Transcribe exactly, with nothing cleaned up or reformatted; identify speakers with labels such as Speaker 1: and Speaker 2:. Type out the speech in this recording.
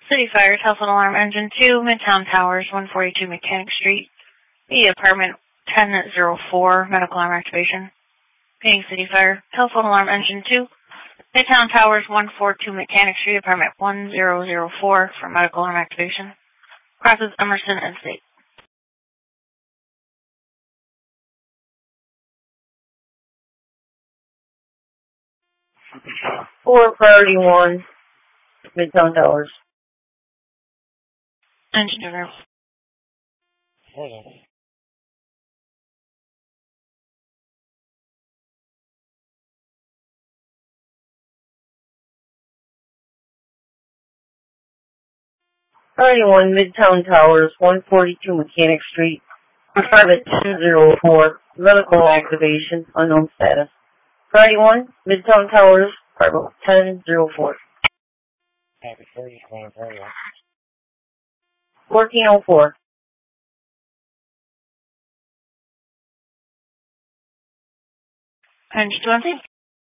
Speaker 1: City Fire, telephone alarm engine two, Midtown Towers, one forty-two Mechanic Street. The apartment ten oh four, medical alarm activation. Paying City Fire, telephone alarm engine two, Midtown Towers, one forty-two Mechanic Street, apartment one thousand four for medical alarm activation. Crosses Emerson and State.
Speaker 2: four priority one, Midtown Towers.
Speaker 1: Engineer.
Speaker 3: Hold on.
Speaker 2: Priority one, Midtown Towers, one forty-two Mechanic Street, apartment ten oh four, medical activation, unknown status. Priority one, Midtown Towers, apartment ten oh four.
Speaker 3: Happy thirty, twenty, thirty.
Speaker 2: fourteen oh four.
Speaker 1: Engine twenty.